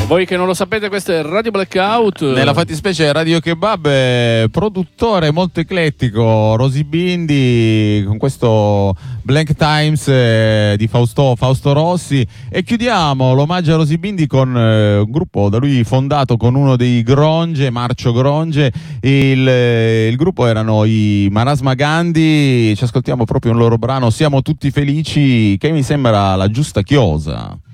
Voi che non lo sapete, questo è Radio Blackout. Nella fattispecie Radio Kebab, produttore molto eclettico, Rosy Bindi, con questo Blank Times di Fausto Rossi. E chiudiamo l'omaggio a Rosy Bindi con un gruppo da lui fondato con uno dei Gronge, Marcio Gronge. Il gruppo erano i Marasma Gandhi. Ci ascoltiamo proprio un loro brano, Siamo tutti felici, che mi sembra la giusta chiosa.